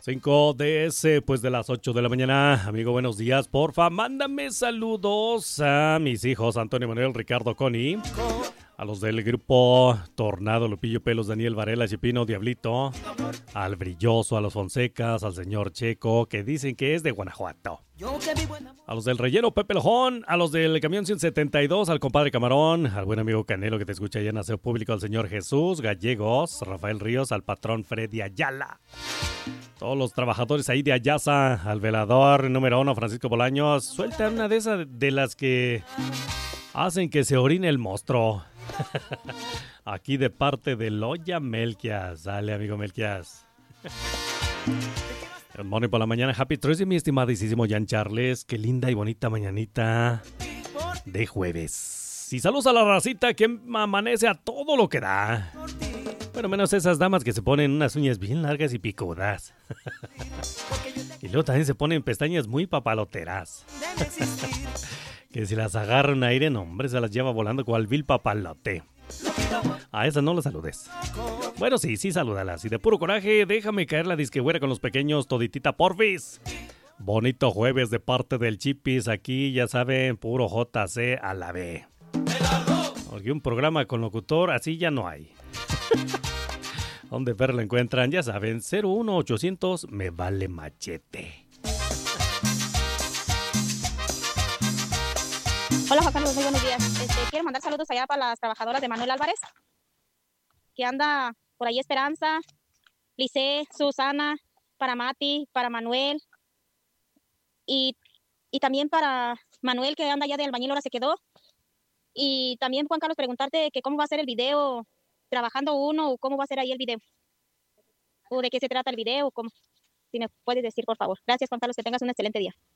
5 DS, pues de las 8 de la mañana. Amigo, buenos días. Porfa, mándame saludos a mis hijos Antonio Manuel, Ricardo, Connie. A los del grupo Tornado, Lupillo Pelos, Daniel Varela, Chipino, Diablito. Al Brilloso, a los Fonsecas, al señor Checo, que dicen que es de Guanajuato. A los del Relleno, Pepe Lojón. A los del Camión 172, al compadre Camarón. Al buen amigo Canelo que te escucha allá en Aseo Público, al señor Jesús Gallegos, Rafael Ríos, al patrón Freddy Ayala. Todos los trabajadores ahí de Ayasa, al velador número 1, Francisco Bolaños. Suelta una de esas de las que hacen que se orine el monstruo. Aquí de parte de Loya Melquias. Dale, amigo Melquias. Good morning por la mañana. Happy Thursday, mi estimadísimo Jan Charles. Qué linda y bonita mañanita de jueves. Y saludos a la racita que amanece a todo lo que da. Bueno, menos esas damas que se ponen unas uñas bien largas y picudas. Y luego también se ponen pestañas muy papaloteras. Que si las agarra un aire, no, hombre, se las lleva volando cual vil papalote. A esas no las saludes. Bueno, sí, salúdalas. Y de puro coraje, déjame caer la disquegüera con los pequeños toditita porfis. Bonito jueves de parte del Chipis. Aquí, ya saben, puro JC a la B. Porque un programa con locutor así ya no hay. ¿Dónde ver lo encuentran? Ya saben, 01800 me vale machete. Hola Juan Carlos, muy buenos días. Quiero mandar saludos allá para las trabajadoras de Manuel Álvarez, que anda por ahí Esperanza, Lice, Susana, para Mati, para Manuel y también para Manuel, que anda allá de albañil, ahora se quedó. Y también, Juan Carlos, preguntarte que cómo va a ser el video, trabajando uno, o cómo va a ser ahí el video, o de qué se trata el video, o cómo. Si me puedes decir, por favor. Gracias, Juan Carlos, que tengas un excelente día.